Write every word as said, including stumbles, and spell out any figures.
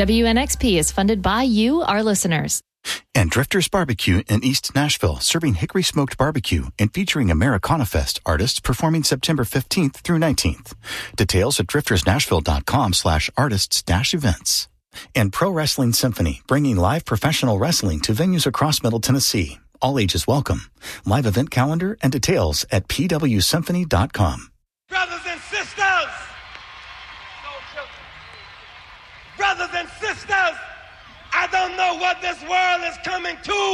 W N X P is funded by you, our listeners. And Drifters Barbecue in East Nashville, serving hickory smoked barbecue and featuring Americana Fest artists performing September fifteenth through nineteenth. Details at driftersnashville.com slash artists dash events. And Pro Wrestling Symphony, bringing live professional wrestling to venues across Middle Tennessee. All ages welcome. Live event calendar and details at p w symphony dot com. Brothers and sisters! Brothers and sisters! I don't know what this world is coming to.